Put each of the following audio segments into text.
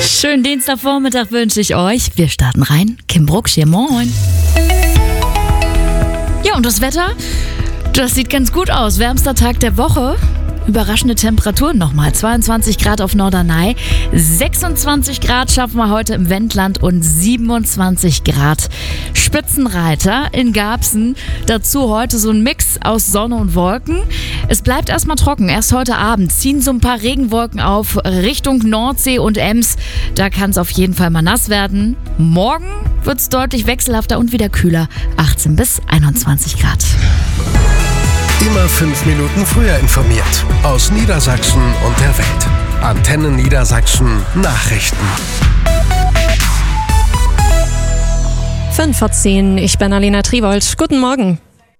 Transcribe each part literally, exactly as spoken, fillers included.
Schönen Dienstagvormittag wünsche ich euch. Wir starten rein. Kim Brucksch hier, moin. Ja, und das Wetter? Das sieht ganz gut aus. Wärmster Tag der Woche. Überraschende Temperaturen nochmal. zweiundzwanzig Grad auf Norderney, sechsundzwanzig Grad schaffen wir heute im Wendland und siebenundzwanzig Grad Spitzenreiter in Garbsen. Dazu heute so ein Mix aus Sonne und Wolken. Es bleibt erstmal trocken. Erst heute Abend ziehen so ein paar Regenwolken auf Richtung Nordsee und Ems. Da kann es auf jeden Fall mal nass werden. Morgen wird es deutlich wechselhafter und wieder kühler. achtzehn bis einundzwanzig Grad. Immer fünf Minuten früher informiert. Aus Niedersachsen und der Welt. Antenne Niedersachsen Nachrichten. fünf vor zehn, ich bin Alena Triwold. Guten Morgen.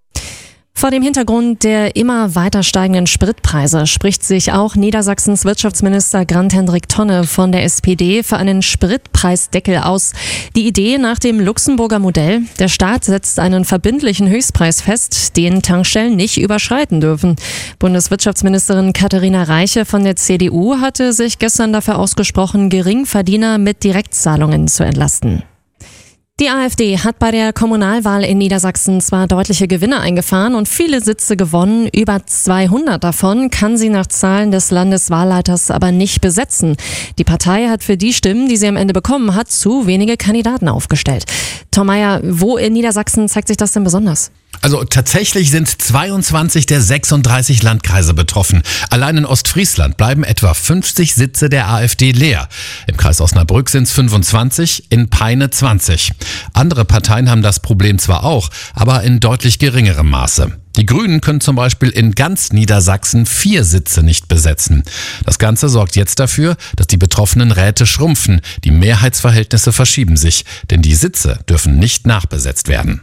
Vor dem Hintergrund der immer weiter steigenden Spritpreise spricht sich auch Niedersachsens Wirtschaftsminister Grant-Hendrik Tonne von der S P D für einen Spritpreisdeckel aus. Die Idee nach dem Luxemburger Modell: Der Staat setzt einen verbindlichen Höchstpreis fest, den Tankstellen nicht überschreiten dürfen. Bundeswirtschaftsministerin Katharina Reiche von der C D U hatte sich gestern dafür ausgesprochen, Geringverdiener mit Direktzahlungen zu entlasten. Die AfD hat bei der Kommunalwahl in Niedersachsen zwar deutliche Gewinne eingefahren und viele Sitze gewonnen, über zweihundert davon kann sie nach Zahlen des Landeswahlleiters aber nicht besetzen. Die Partei hat für die Stimmen, die sie am Ende bekommen hat, zu wenige Kandidaten aufgestellt. Tom Meyer, wo in Niedersachsen zeigt sich das denn besonders? Also tatsächlich sind zweiundzwanzig der sechsunddreißig Landkreise betroffen. Allein in Ostfriesland bleiben etwa fünfzig Sitze der AfD leer. Im Kreis Osnabrück sind es fünfundzwanzig, in Peine zwanzig. Andere Parteien haben das Problem zwar auch, aber in deutlich geringerem Maße. Die Grünen können zum Beispiel in ganz Niedersachsen vier Sitze nicht besetzen. Das Ganze sorgt jetzt dafür, dass die betroffenen Räte schrumpfen. Die Mehrheitsverhältnisse verschieben sich, denn die Sitze dürfen nicht nachbesetzt werden.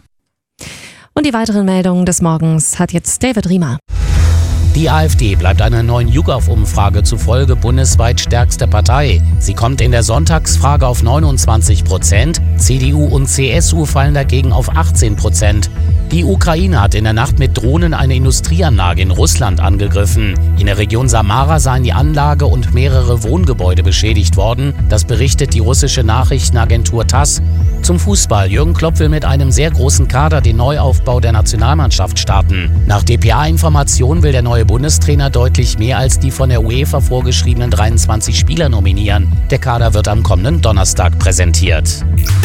Und die weiteren Meldungen des Morgens hat jetzt David Riemer. Die AfD bleibt einer neuen YouGov-Umfrage zufolge bundesweit stärkste Partei. Sie kommt in der Sonntagsfrage auf neunundzwanzig Prozent. C D U und C S U fallen dagegen auf achtzehn Prozent. Die Ukraine hat in der Nacht mit Drohnen eine Industrieanlage in Russland angegriffen. In der Region Samara seien die Anlage und mehrere Wohngebäude beschädigt worden. Das berichtet die russische Nachrichtenagentur TASS. Zum Fußball. Jürgen Klopp will mit einem sehr großen Kader den Neuaufbau der Nationalmannschaft starten. Nach D P A-Informationen will der neue Bundestrainer deutlich mehr als die von der UEFA vorgeschriebenen dreiundzwanzig Spieler nominieren. Der Kader wird am kommenden Donnerstag präsentiert.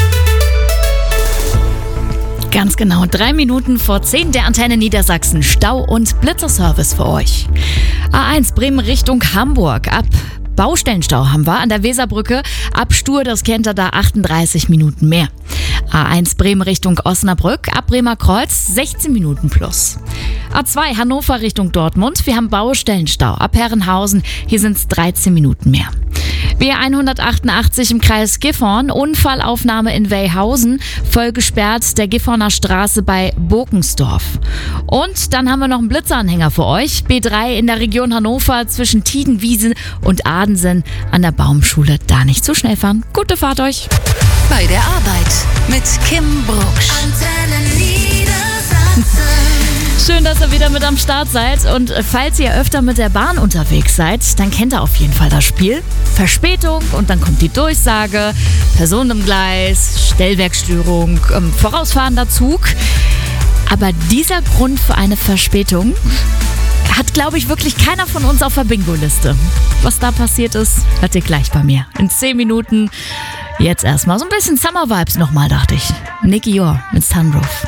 Ganz genau, drei Minuten vor zehn der Antenne Niedersachsen. Stau- und Blitzerservice für euch. A eins Bremen Richtung Hamburg. Ab Baustellenstau haben wir an der Weserbrücke. Ab Stur, das kennt ihr da, achtunddreißig Minuten mehr. A eins Bremen Richtung Osnabrück. Ab Bremer Kreuz sechzehn Minuten plus. A zwei Hannover Richtung Dortmund. Wir haben Baustellenstau. Ab Herrenhausen, hier sind es dreizehn Minuten mehr. B hundertachtundachtzig im Kreis Gifhorn, Unfallaufnahme in Weyhausen, voll gesperrt der Gifhorner Straße bei Bokensdorf. Und dann haben wir noch einen Blitzeranhänger für euch. B drei in der Region Hannover zwischen Tiedenwiese und Adensen an der Baumschule. Da nicht zu schnell fahren. Gute Fahrt euch. Bei der Arbeit mit Kim Brucksch. Antenne Niedersachsen. Schön, dass ihr wieder mit am Start seid. Und falls ihr öfter mit der Bahn unterwegs seid, dann kennt ihr auf jeden Fall das Spiel. Verspätung und dann kommt die Durchsage, Person im Gleis, Stellwerkstörung, ähm, vorausfahrender Zug. Aber dieser Grund für eine Verspätung hat, glaube ich, wirklich keiner von uns auf der Bingo-Liste. Was da passiert ist, hört ihr gleich bei mir. In zehn Minuten. Jetzt erstmal so ein bisschen Summer-Vibes nochmal, dachte ich. Nicky Yor mit Sunroof.